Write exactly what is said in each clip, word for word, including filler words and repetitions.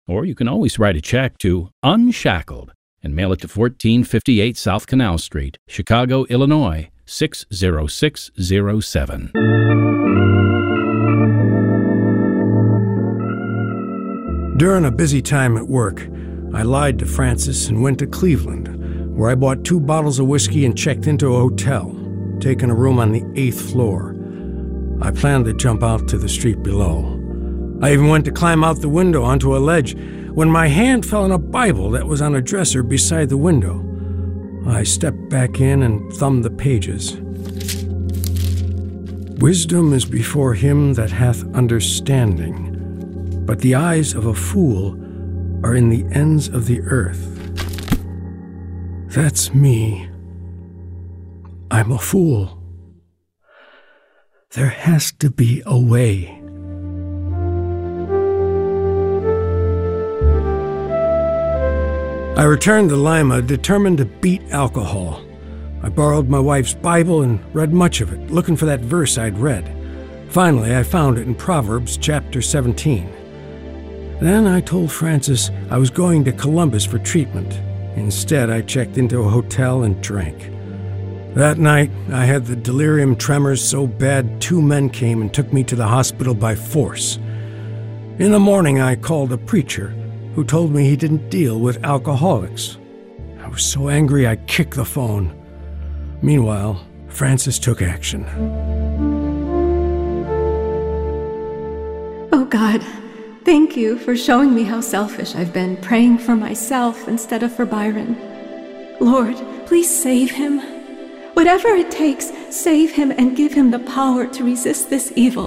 Or you can always write a check to Unshackled and mail it to fourteen fifty-eight South Canal Street, Chicago, Illinois, six zero six zero seven. During a busy time at work, I lied to Francis and went to Cleveland, where I bought two bottles of whiskey and checked into a hotel, taking a room on the eighth floor. I planned to jump out to the street below. I even went to climb out the window onto a ledge when my hand fell on a Bible that was on a dresser beside the window. I stepped back in and thumbed the pages. Wisdom is before him that hath understanding, but the eyes of a fool are in the ends of the earth. That's me. I'm a fool. There has to be a way. I returned to Lima, determined to beat alcohol. I borrowed my wife's Bible and read much of it, looking for that verse I'd read. Finally, I found it in Proverbs chapter seventeen. Then I told Francis I was going to Columbus for treatment. Instead, I checked into a hotel and drank. That night, I had the delirium tremors so bad two men came and took me to the hospital by force. In the morning, I called a preacher who told me he didn't deal with alcoholics. I was so angry I kicked the phone. Meanwhile, Francis took action. Oh God, thank you for showing me how selfish I've been, praying for myself instead of for Byron. Lord, please save him. Whatever it takes, save him and give him the power to resist this evil.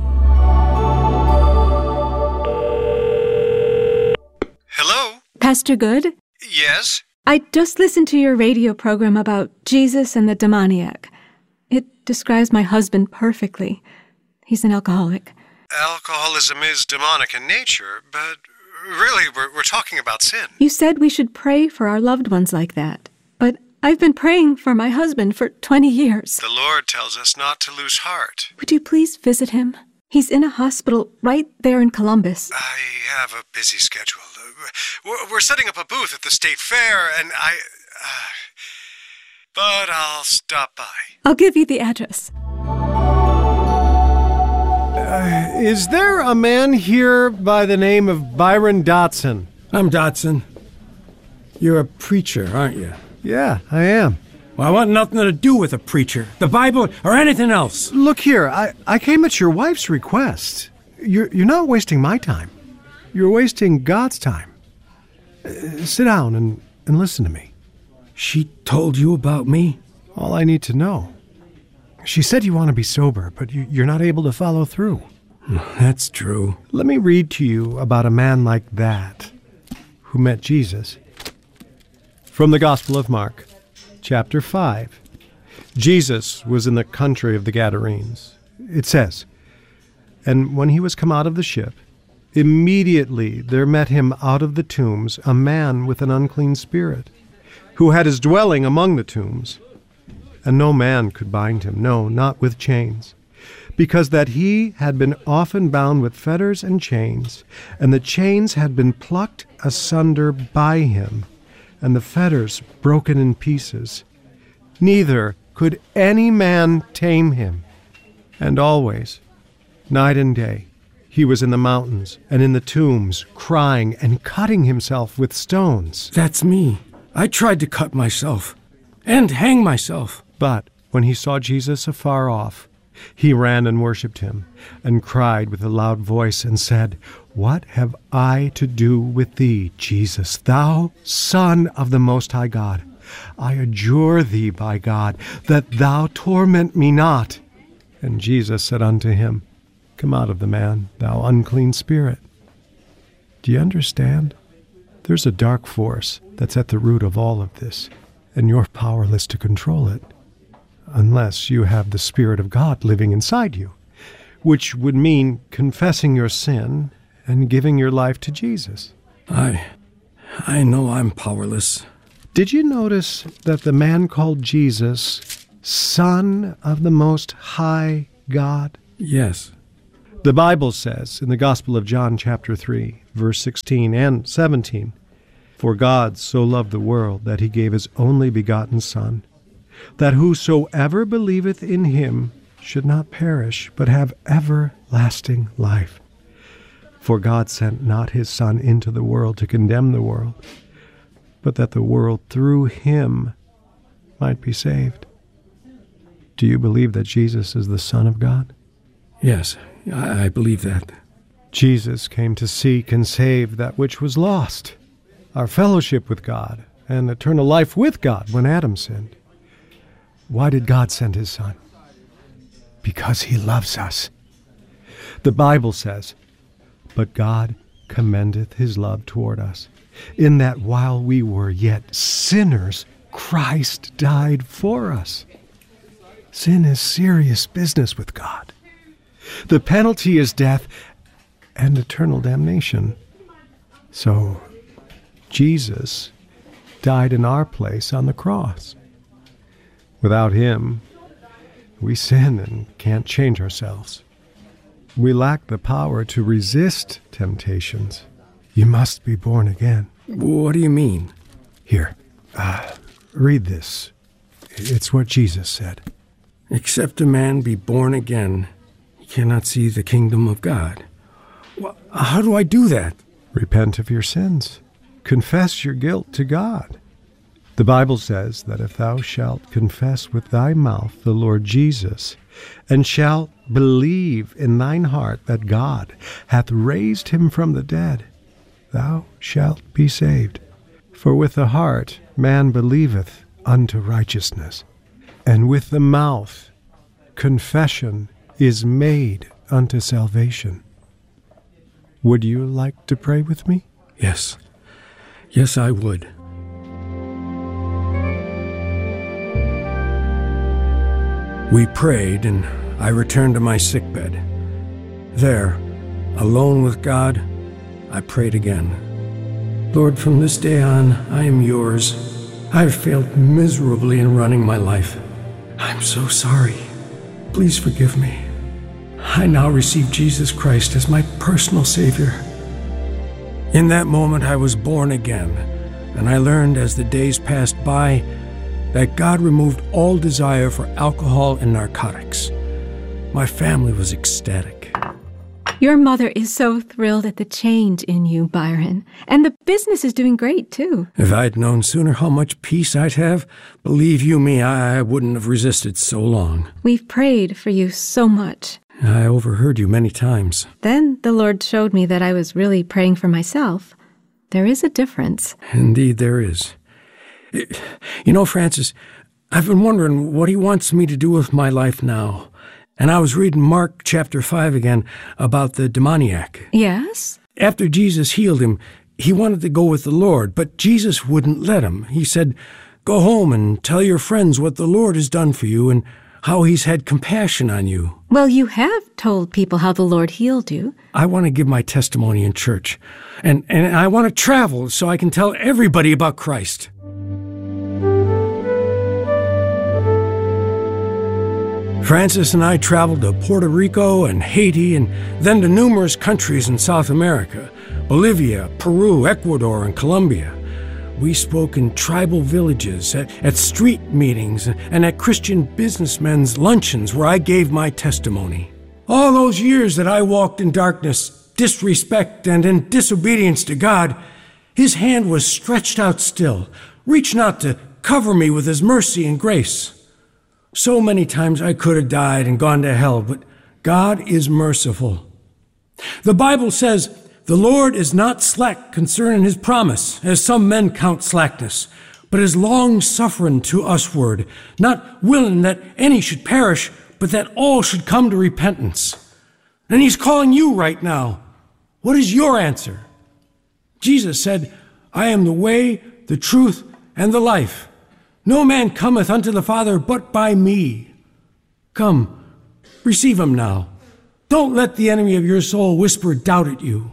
Hello? Pastor Good? Yes? I just listened to your radio program about Jesus and the demoniac. It describes my husband perfectly. He's an alcoholic. Alcoholism is demonic in nature, but really, we're, we're talking about sin. You said we should pray for our loved ones like that, but I've been praying for my husband for twenty years. The Lord tells us not to lose heart. Would you please visit him? He's in a hospital right there in Columbus. I have a busy schedule. We're, we're setting up a booth at the state fair, and I... Uh, but I'll stop by. I'll give you the address. Uh, is there a man here by the name of Byron Dotson? I'm Dotson. You're a preacher, aren't you? Yeah, I am. Well, I want nothing to do with a preacher, the Bible, or anything else. Look here, I, I came at your wife's request. You're, you're not wasting my time. You're wasting God's time. Uh, sit down and, and listen to me. She told you about me? All I need to know. She said you want to be sober, but you, you're not able to follow through. That's true. Let me read to you about a man like that who met Jesus. From the Gospel of Mark, chapter five. Jesus was in the country of the Gadarenes. It says, "And when he was come out of the ship, immediately there met him out of the tombs a man with an unclean spirit, who had his dwelling among the tombs. And no man could bind him, no, not with chains, because that he had been often bound with fetters and chains, and the chains had been plucked asunder by him, and the fetters broken in pieces. Neither could any man tame him. And always, night and day, he was in the mountains and in the tombs, crying and cutting himself with stones." That's me. I tried to cut myself and hang myself. But when he saw Jesus afar off, he ran and worshipped him, and cried with a loud voice, and said, "What have I to do with thee, Jesus, thou Son of the Most High God? I adjure thee by God, that thou torment me not." And Jesus said unto him, "Come out of the man, thou unclean spirit." Do you understand? There's a dark force that's at the root of all of this, and you're powerless to control it, unless you have the Spirit of God living inside you, which would mean confessing your sin and giving your life to Jesus. I... I know I'm powerless. Did you notice that the man called Jesus Son of the Most High God? Yes. The Bible says in the Gospel of John chapter three, verse sixteen and seventeen, "For God so loved the world that he gave his only begotten Son, that whosoever believeth in him should not perish, but have everlasting life. For God sent not his Son into the world to condemn the world, but that the world through him might be saved." Do you believe that Jesus is the Son of God? Yes, I, I believe that. Jesus came to seek and save that which was lost, our fellowship with God and eternal life with God when Adam sinned. Why did God send his Son? Because he loves us. The Bible says, "But God commendeth his love toward us, in that while we were yet sinners, Christ died for us." Sin is serious business with God. The penalty is death and eternal damnation. So, Jesus died in our place on the cross. Without him, we sin and can't change ourselves. We lack the power to resist temptations. You must be born again. What do you mean? Here, uh, read this. It's what Jesus said. "Except a man be born again, he cannot see the kingdom of God." Well, how do I do that? Repent of your sins. Confess your guilt to God. The Bible says that if thou shalt confess with thy mouth the Lord Jesus, and shalt believe in thine heart that God hath raised him from the dead, thou shalt be saved. For with the heart man believeth unto righteousness, and with the mouth confession is made unto salvation. Would you like to pray with me? Yes. Yes, I would. We prayed, and I returned to my sickbed. There, alone with God, I prayed again. "Lord, from this day on, I am yours. I have failed miserably in running my life. I'm so sorry. Please forgive me. I now receive Jesus Christ as my personal Savior." In that moment, I was born again, and I learned as the days passed by that God removed all desire for alcohol and narcotics. My family was ecstatic. Your mother is so thrilled at the change in you, Byron. And the business is doing great, too. If I'd known sooner how much peace I'd have, believe you me, I wouldn't have resisted so long. We've prayed for you so much. I overheard you many times. Then the Lord showed me that I was really praying for myself. There is a difference. Indeed, there is. You know, Francis, I've been wondering what he wants me to do with my life now. And I was reading Mark chapter five again about the demoniac. Yes? After Jesus healed him, he wanted to go with the Lord, but Jesus wouldn't let him. He said, "Go home and tell your friends what the Lord has done for you and how he's had compassion on you." Well, you have told people how the Lord healed you. I want to give my testimony in church, and, and I want to travel so I can tell everybody about Christ. Francis and I traveled to Puerto Rico and Haiti, and then to numerous countries in South America, Bolivia, Peru, Ecuador, and Colombia. We spoke in tribal villages, at, at street meetings, and at Christian businessmen's luncheons where I gave my testimony. All those years that I walked in darkness, disrespect, and in disobedience to God, his hand was stretched out still, reaching out to cover me with his mercy and grace. So many times I could have died and gone to hell, but God is merciful. The Bible says, "The Lord is not slack concerning his promise, as some men count slackness, but is long-suffering to usward, not willing that any should perish, but that all should come to repentance." And he's calling you right now. What is your answer? Jesus said, "I am the way, the truth, and the life. No man cometh unto the Father but by me." Come, receive him now. Don't let the enemy of your soul whisper doubt at you.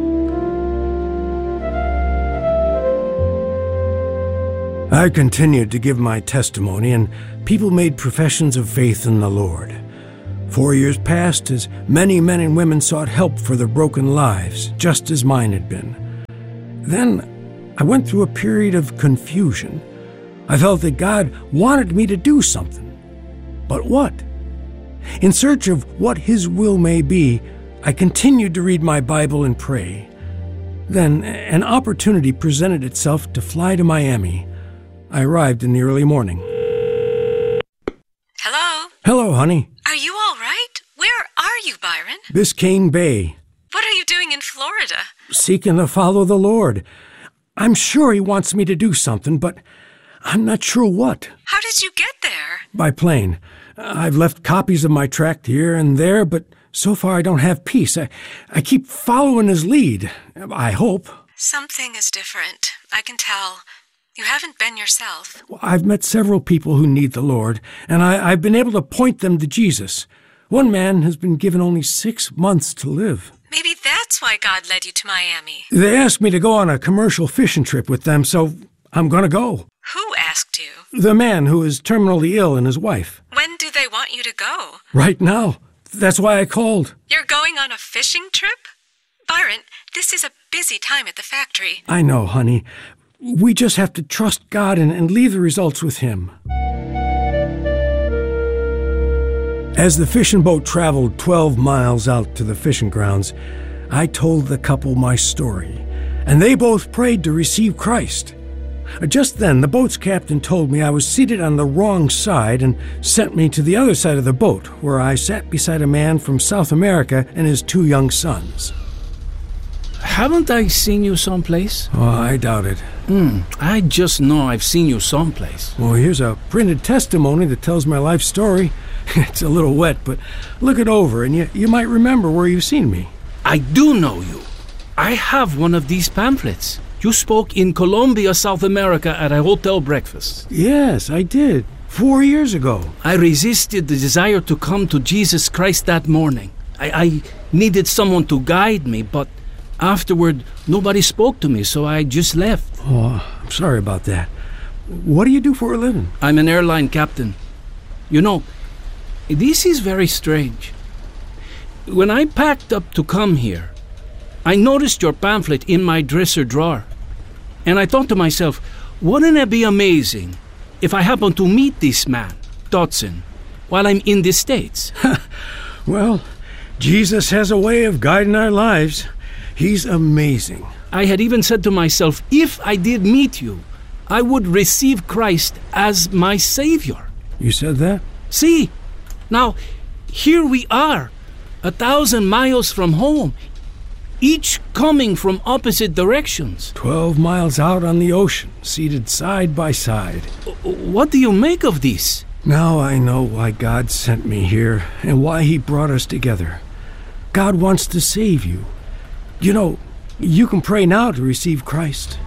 I continued to give my testimony, and people made professions of faith in the Lord. Four years passed as many men and women sought help for their broken lives, just as mine had been. Then I went through a period of confusion. I felt that God wanted me to do something. But what? In search of what His will may be, I continued to read my Bible and pray. Then an opportunity presented itself to fly to Miami. I arrived in the early morning. Hello? Hello, honey. Are you all right? Where are you, Byron? Biscayne Bay. What are you doing in Florida? Seeking to follow the Lord. I'm sure He wants me to do something, but I'm not sure what. How did you get there? By plane. I've left copies of my tract here and there, but so far I don't have peace. I, I keep following His lead. I hope. Something is different. I can tell. You haven't been yourself. I've met several people who need the Lord, and I, I've been able to point them to Jesus. One man has been given only six months to live. Maybe that's why God led you to Miami. They asked me to go on a commercial fishing trip with them, so I'm going to go. Who asked you? The man who is terminally ill and his wife. When do they want you to go? Right now. That's why I called. You're going on a fishing trip? Byron, this is a busy time at the factory. I know, honey. We just have to trust God and, and leave the results with Him. As the fishing boat traveled twelve miles out to the fishing grounds, I told the couple my story, and they both prayed to receive Christ. Just then, the boat's captain told me I was seated on the wrong side and sent me to the other side of the boat, where I sat beside a man from South America and his two young sons. Haven't I seen you someplace? Oh, I doubt it. Hmm, I just know I've seen you someplace. Well, here's a printed testimony that tells my life story. It's a little wet, but look it over and you, you might remember where you've seen me. I do know you. I have one of these pamphlets. You spoke in Colombia, South America at a hotel breakfast. Yes, I did. Four years ago. I resisted the desire to come to Jesus Christ that morning. I, I needed someone to guide me, but afterward, nobody spoke to me, so I just left. Oh, I'm sorry about that. What do you do for a living? I'm an airline captain. You know, this is very strange. When I packed up to come here, I noticed your pamphlet in my dresser drawer. And I thought to myself, wouldn't it be amazing if I happened to meet this man, Dodson, while I'm in the States? Well, Jesus has a way of guiding our lives. He's amazing. I had even said to myself, if I did meet you, I would receive Christ as my Savior. You said that? See, now, here we are, a thousand miles from home, each coming from opposite directions. Twelve miles out on the ocean, seated side by side. What do you make of this? Now I know why God sent me here and why He brought us together. God wants to save you. You know, you can pray now to receive Christ.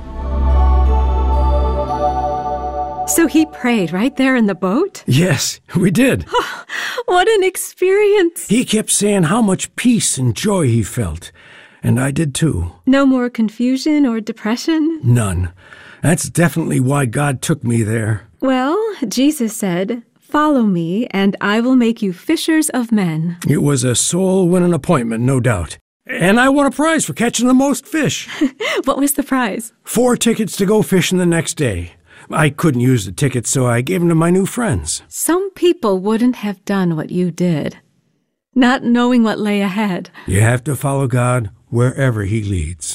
So he prayed right there in the boat? Yes, we did. Oh, what an experience. He kept saying how much peace and joy he felt. And I did too. No more confusion or depression? None. That's definitely why God took me there. Well, Jesus said, "Follow me, and I will make you fishers of men." It was a soul-winning appointment, no doubt. And I won a prize for catching the most fish. What was the prize? Four tickets to go fishing the next day. I couldn't use the tickets, so I gave them to my new friends. Some people wouldn't have done what you did, not knowing what lay ahead. You have to follow God wherever He leads.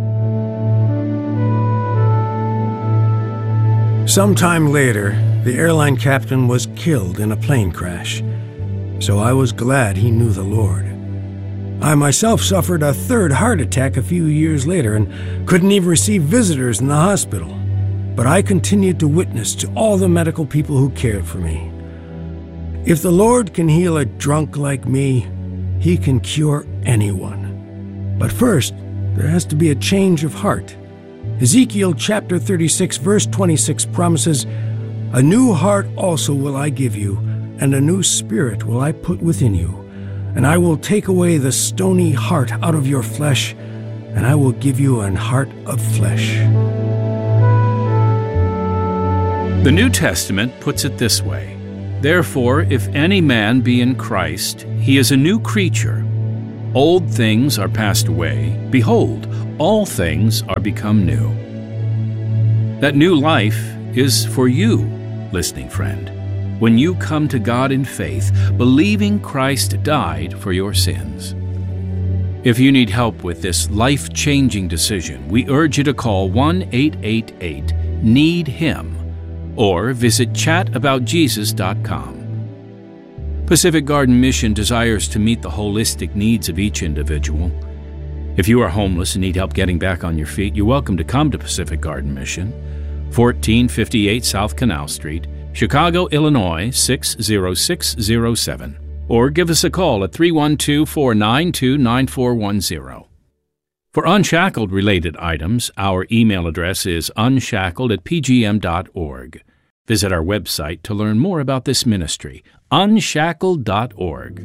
Sometime later, the airline captain was killed in a plane crash, so I was glad he knew the Lord. I myself suffered a third heart attack a few years later and couldn't even receive visitors in the hospital. But I continued to witness to all the medical people who cared for me. If the Lord can heal a drunk like me, He can cure anyone. But first, there has to be a change of heart. Ezekiel chapter thirty-six, verse twenty-six promises, "A new heart also will I give you, and a new spirit will I put within you. And I will take away the stony heart out of your flesh, and I will give you an heart of flesh." The New Testament puts it this way: Therefore, if any man be in Christ, he is a new creature. Old things are passed away. Behold, all things are become new. That new life is for you, listening friend, when you come to God in faith, believing Christ died for your sins. If you need help with this life-changing decision, we urge you to call one eight eight eight, need him or visit chat about jesus dot com. Pacific Garden Mission desires to meet the holistic needs of each individual. If you are homeless and need help getting back on your feet, you're welcome to come to Pacific Garden Mission, fourteen fifty-eight South Canal Street, Chicago, Illinois, six zero six zero seven. Or give us a call at three one two, four nine two, nine four one zero. For Unshackled-related items, our email address is unshackled at p g m dot org. Visit our website to learn more about this ministry, unshackled dot org.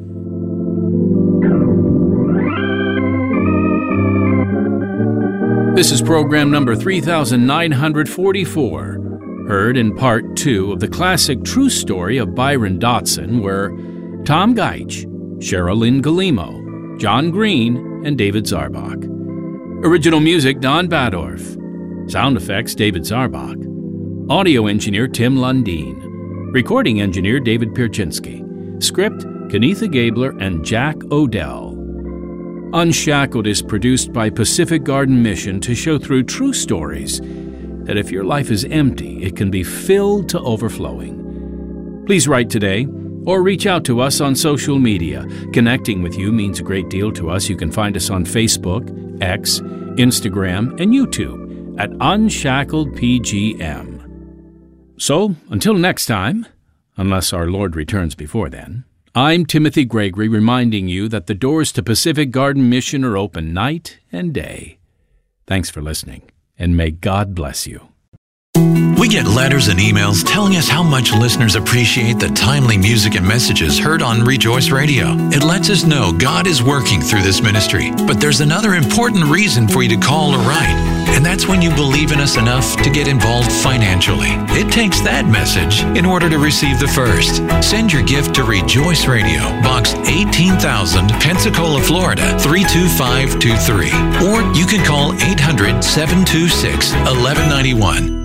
This is program number three thousand nine hundred forty-four, heard in part two of the classic true story of Byron Dotson, where Tom Geich, Cheryl Lynn Galimo, John Green, and David Zarbach. Original music, Don Badorf. Sound effects, David Zarbach. Audio engineer, Tim Lundeen. Recording engineer, David Pierczynski. Script, Kenitha Gabler and Jack Odell. Unshackled is produced by Pacific Garden Mission to show through true stories that if your life is empty, it can be filled to overflowing. Please write today or reach out to us on social media. Connecting with you means a great deal to us. You can find us on Facebook, X, Instagram, and YouTube at Unshackled P G M. So, until next time, unless our Lord returns before then, I'm Timothy Gregory reminding you that the doors to Pacific Garden Mission are open night and day. Thanks for listening, and may God bless you. We get letters and emails telling us how much listeners appreciate the timely music and messages heard on Rejoice Radio. It lets us know God is working through this ministry. But there's another important reason for you to call or write, and that's when you believe in us enough to get involved financially. It takes that message in order to receive the first. Send your gift to Rejoice Radio, Box eighteen thousand, Pensacola, Florida, three two five two three. Or you can call eight hundred, seven two six, one one nine one.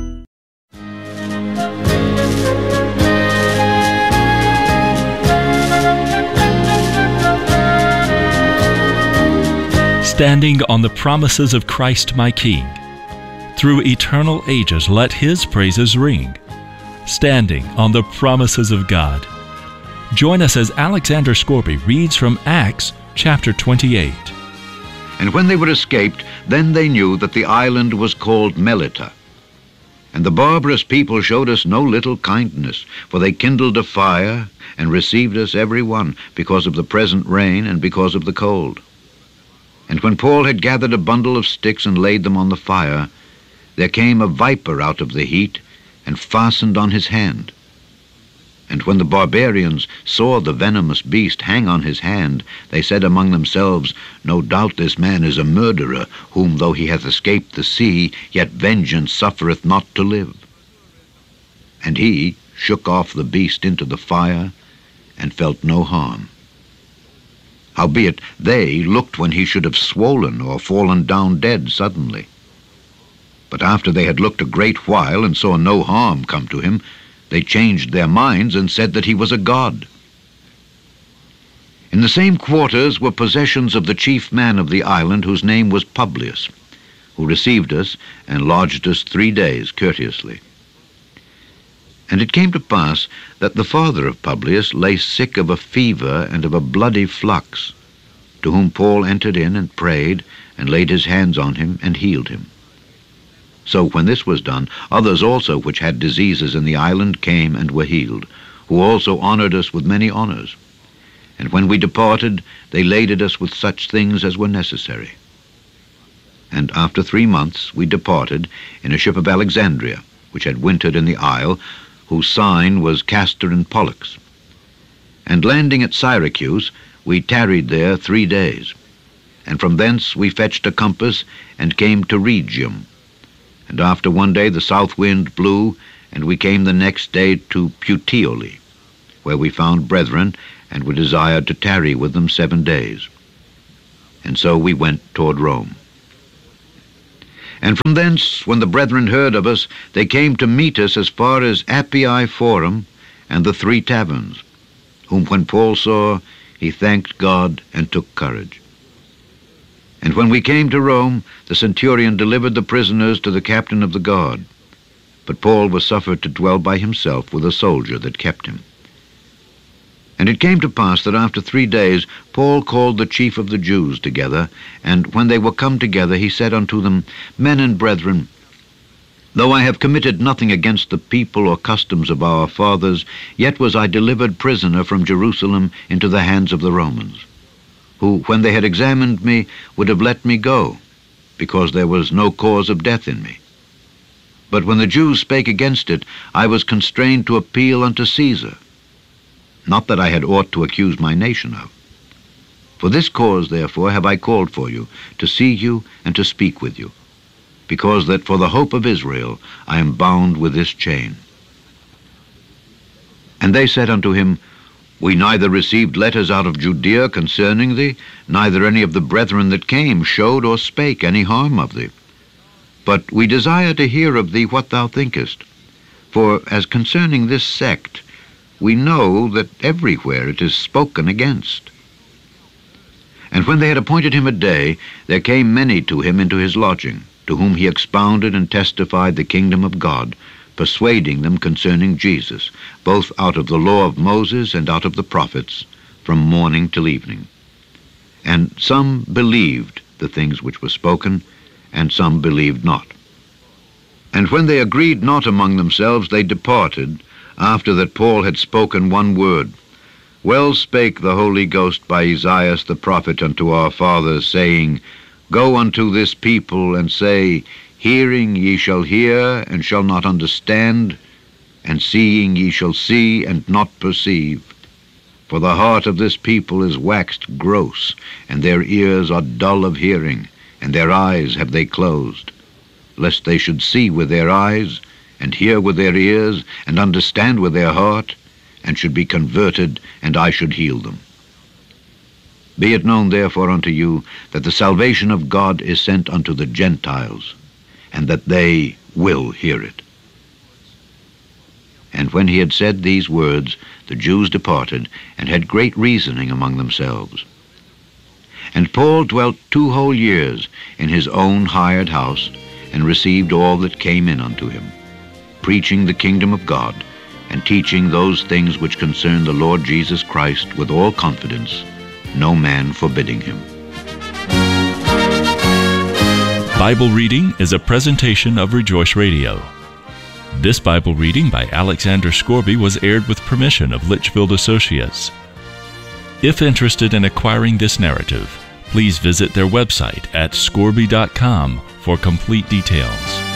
Standing on the promises of Christ my King. Through eternal ages let His praises ring. Standing on the promises of God. Join us as Alexander Scorby reads from Acts chapter twenty-eight. And when they were escaped, then they knew that the island was called Melita. And the barbarous people showed us no little kindness, for they kindled a fire and received us every one, because of the present rain and because of the cold. And when Paul had gathered a bundle of sticks and laid them on the fire, there came a viper out of the heat and fastened on his hand. And when the barbarians saw the venomous beast hang on his hand, they said among themselves, No doubt this man is a murderer, whom though he hath escaped the sea, yet vengeance suffereth not to live. And he shook off the beast into the fire, and felt no harm. Howbeit they looked when he should have swollen or fallen down dead suddenly. But after they had looked a great while and saw no harm come to him, they changed their minds and said that he was a god. In the same quarters were possessions of the chief man of the island, whose name was Publius, who received us and lodged us three days courteously. And it came to pass that the father of Publius lay sick of a fever and of a bloody flux, to whom Paul entered in and prayed, and laid his hands on him and healed him. So when this was done, others also which had diseases in the island came and were healed, who also honored us with many honors. And when we departed, they laded us with such things as were necessary. And after three months we departed in a ship of Alexandria, which had wintered in the isle, whose sign was Castor and Pollux. And landing at Syracuse, we tarried there three days. And from thence we fetched a compass, and came to Rhegium. And after one day the south wind blew, and we came the next day to Puteoli, where we found brethren, and were desired to tarry with them seven days. And so we went toward Rome. And from thence, when the brethren heard of us, they came to meet us as far as Appii Forum and the Three Taverns, whom when Paul saw, he thanked God and took courage. And when we came to Rome, the centurion delivered the prisoners to the captain of the guard. But Paul was suffered to dwell by himself with a soldier that kept him. And it came to pass that after three days Paul called the chief of the Jews together, and when they were come together, he said unto them, Men and brethren, though I have committed nothing against the people or customs of our fathers, yet was I delivered prisoner from Jerusalem into the hands of the Romans, who, when they had examined me, would have let me go, because there was no cause of death in me. But when the Jews spake against it, I was constrained to appeal unto Caesar. Not that I had aught to accuse my nation of. For this cause, therefore, have I called for you, to see you and to speak with you, because that for the hope of Israel I am bound with this chain. And they said unto him, We neither received letters out of Judea concerning thee, neither any of the brethren that came showed or spake any harm of thee. But we desire to hear of thee what thou thinkest. For as concerning this sect, we know that everywhere it is spoken against. And when they had appointed him a day, there came many to him into his lodging, to whom he expounded and testified the kingdom of God, persuading them concerning Jesus, both out of the law of Moses and out of the prophets, from morning till evening. And some believed the things which were spoken, and some believed not. And when they agreed not among themselves, they departed, after that Paul had spoken one word. Well spake the Holy Ghost by Esaias the prophet unto our fathers, saying, Go unto this people, and say, Hearing ye shall hear, and shall not understand, and seeing ye shall see, and not perceive. For the heart of this people is waxed gross, and their ears are dull of hearing, and their eyes have they closed, lest they should see with their eyes, and hear with their ears, and understand with their heart, and should be converted, and I should heal them. Be it known therefore unto you, that the salvation of God is sent unto the Gentiles, and that they will hear it. And when he had said these words, the Jews departed, and had great reasoning among themselves. And Paul dwelt two whole years in his own hired house, and received all that came in unto him, preaching the kingdom of God, and teaching those things which concern the Lord Jesus Christ with all confidence, no man forbidding him. Bible Reading is a presentation of Rejoice Radio. This Bible reading by Alexander Scorby was aired with permission of Litchfield Associates. If interested in acquiring this narrative, please visit their website at scorby dot com for complete details.